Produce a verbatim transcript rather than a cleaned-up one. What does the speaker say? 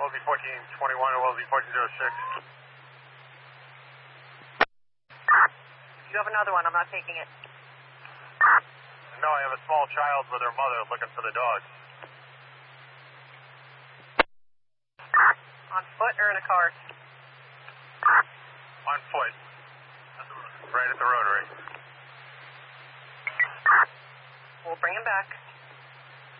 Will be fourteen twenty-one or will be fourteen oh six. You have another one, I'm not taking it. No, I have a small child with her mother looking for the dog. On foot or in a car? On foot. Right at the rotary. We'll bring him back.